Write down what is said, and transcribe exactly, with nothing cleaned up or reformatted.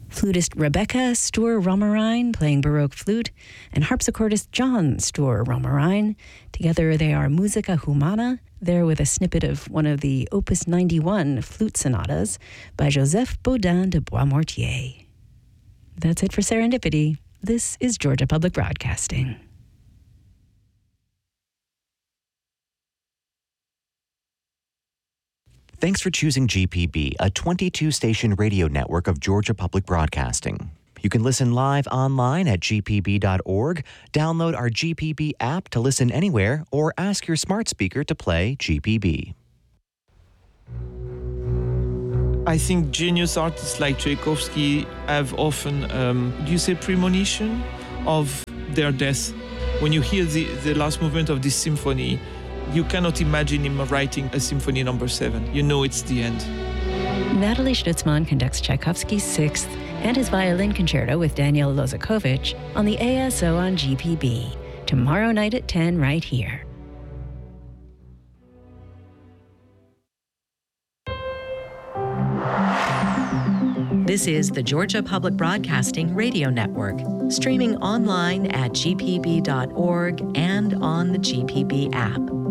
flutist Rebecca Stoer-Romerine playing Baroque flute, and harpsichordist John Stoer-Romerine. Together they are Musica Humana, there with a snippet of one of the Opus ninety-one flute sonatas by Joseph Baudin de Boismortier. That's it for Serendipity. This is Georgia Public Broadcasting. Thanks for choosing G P B, a twenty-two station radio network of Georgia Public Broadcasting. You can listen live online at g p b dot org, download our G P B app to listen anywhere, or ask your smart speaker to play G P B. I think genius artists like Tchaikovsky have often, um, do you say premonition of their death? When you hear the, the last movement of this symphony, you cannot imagine him writing a symphony number seven. You know it's the end. Natalie Stutzman conducts Tchaikovsky's Sixth and his violin concerto with Daniel Lozakovich on the A S O on G P B. Tomorrow night at ten right here. This is the Georgia Public Broadcasting Radio Network, streaming online at g p b dot org and on the G P B app.